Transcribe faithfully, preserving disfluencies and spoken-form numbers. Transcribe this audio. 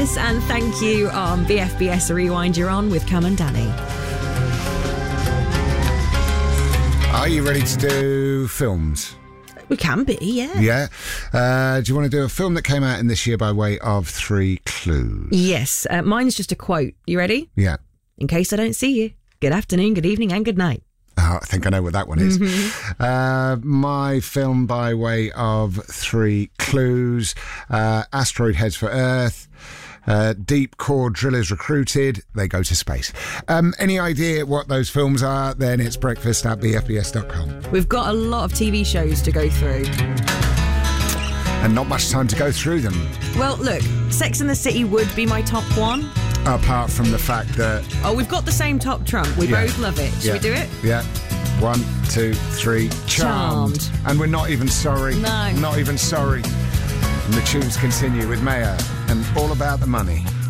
Dennis, and thank you on B F B S Rewind. You're on with Cam and Danny. Are you ready to do films? We can be, yeah. Yeah. Uh, do you want to do a film that came out in this year by way of Three Clues? Yes. Uh, mine's just a quote. You ready? Yeah. In case I don't see you. Good afternoon, good evening, and good night. Oh, I think I know what that one is. Mm-hmm. Uh, my film by way of Three Clues. Uh, asteroid heads for Earth. Uh, deep core drillers recruited. They go to space. Um, any idea what those films are? Then it's breakfast at b f b s dot com. We've got a lot of T V shows to go through. And not much time to go through them. Well, look, Sex and the City would be my top one. Apart from the fact that... Oh, we've got the same top trump. We Yeah. both love it. Should Yeah. we do it? Yeah. One, two, three. Charmed. Charmed. And we're not even sorry. No. Not even sorry. And the tunes continue with Maya and All About the Money.